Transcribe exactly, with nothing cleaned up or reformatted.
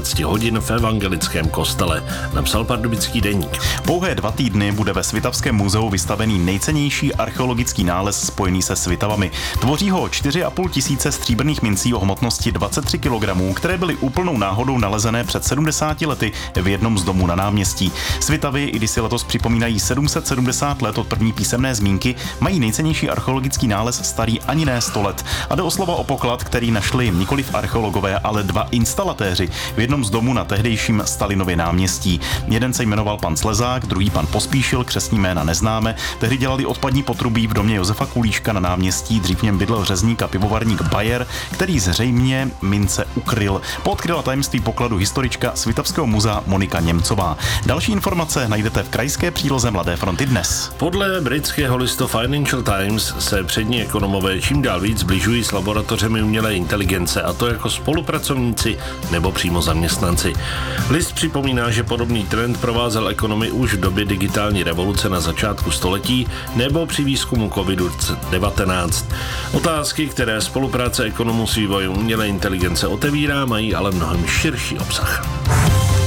dvanáct hodin v evangelickém kostele, napsal Pardubický deník. Pouhé dva týdny bude ve Svitavském muzeu vystavený nejcennější archeologický nález spojený se Svitavami. Tvoří ho čtyři a půl tisíce stříbrných mincí o hmotnosti dvacet tři kilogramů, které byly úplnou náhodou nalezené před sedmdesáti lety v jednom z domů na náměstí. Svitavy, i když si letos připomínají sedm set sedmdesát let od první písemné zmínky, mají nejcennější archeologický nález starý ani ne sto let. A jde o slova o poklad, který našli nikoliv archeologové, ale dva instalatéři v jednom z domů na tehdejším Stalinově náměstí. Jeden se jmenoval pan Slezák, druhý pan Pospíšil, křestní jména neznáme. Tehdy dělali odpadní potrubí v domě Josefa Kulíška na náměstí, dřív v něm bydlel řezník a pivovarník Bayer, který zřejmě mince ukryl. Poodkryla tajemství pokladu historička Svitavského muzea Monika Němcová. Další informace najdete v krajské příloze Mladé fronty dnes. Podle britského listu Financial Times se přední ekonomové čím dál víc zbližují s laboratořemi umělé inteligence, a to jako spolupracovníci nebo přímo zaměstnanci. List připomíná, že podobný trend provázel ekonomy už v době digitální revoluce na začátku století nebo při výzkumu kovidu devatenáct. Otázky, které spolupráce ekonomů s vývojem umělé inteligence otevírá, mají ale mnohem širší obsah.